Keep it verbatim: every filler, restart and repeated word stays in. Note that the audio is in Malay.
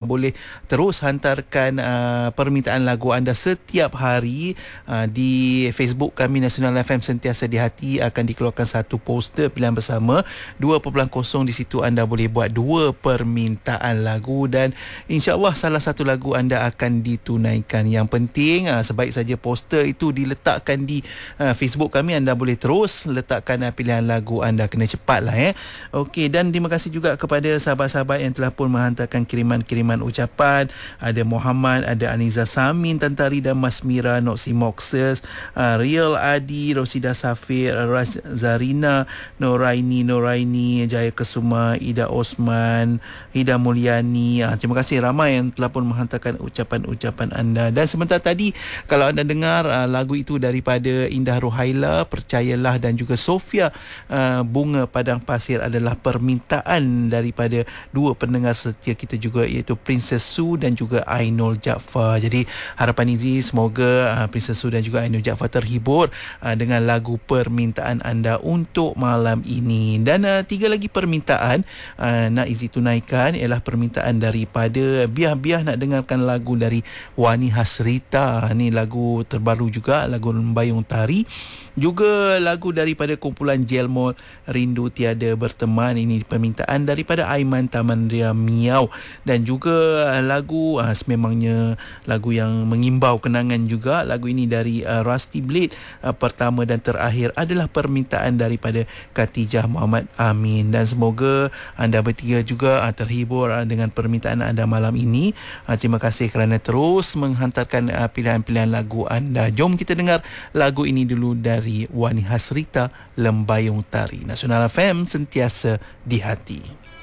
boleh terus hantarkan uh, permintaan lagu anda setiap hari uh, di Facebook kami Nasional F M Sentiasa di Hati. Akan dikeluarkan satu poster pilihan bersama dua titik kosong. Di situ anda boleh buat dua permintaan lagu dan insya-Allah salah satu lagu anda akan ditunaikan. Yang penting uh, sebaik saja poster itu diletakkan di uh, Facebook kami, anda boleh terus letakkan uh, pilihan lagu anda. Kena cepatlah eh. Okey, dan terima kasih juga kepada sahabat-sahabat yang telah pun menghantarkan kiriman-kiriman ucapan. Ada Muhammad, ada Aniza Samin, Tantari dan Mas Mira, Noksi Moxes, uh, Real Adi, Rosida Safir, Ras Zarina, Noraini Noraini, Jaya Kesuma, Ida Osman, Ida Mulyani. Uh, terima kasih ramai yang telah pun menghantarkan ucapan-ucapan anda. Dan sebentar tadi kalau anda dengar uh, lagu itu daripada Indah Rohaila, Percayalah, dan juga Sofia uh, Bunga Padang Pasir adalah permintaan daripada dua pendengar setia kita juga, iaitu Princess Su dan juga Ainul Jaafar. Jadi harapan Izi semoga uh, Princess Su dan juga Ainul Jaafar terhibur uh, dengan lagu permintaan anda untuk malam ini. Dan uh, tiga lagi permintaan uh, nak Izi tunaikan ialah permintaan daripada Biah-Biah nak dengarkan lagu dari Wani Hasrita. Ni lagu terbaru juga, lagu Lembayung Tari. Juga lagu daripada kumpulan Jelmol, Rindu Tiada Berteman. Ini permintaan daripada Aiman Taman Ria Miau. Dan juga lagu uh, sememangnya lagu yang mengimbau kenangan juga. Lagu ini dari uh, Rusty Blade. Uh, pertama dan terakhir adalah permintaan daripada Khatijah Muhammad Amin. Dan semoga anda bertiga juga uh, terhibur uh, dengan permintaan anda malam ini. Uh, terima kasih kerana terus menghantarkan uh, pilihan-pilihan lagu anda. Jom kita dengar lagu ini dulu dari Wani Hasrita, Lembayung Tari. Nasional F M Sentiasa di Hati.